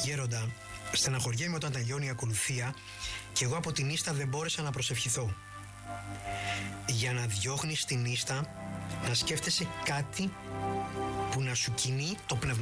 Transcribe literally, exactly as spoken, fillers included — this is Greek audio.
Γέροντα, στεναχωριέμαι όταν τελειώνει η ακολουθία και εγώ από την ίστα δεν μπόρεσα να προσευχηθώ. Για να διώχνεις την ίστα, να σκέφτεσαι κάτι που να σου κινεί το πνευμα.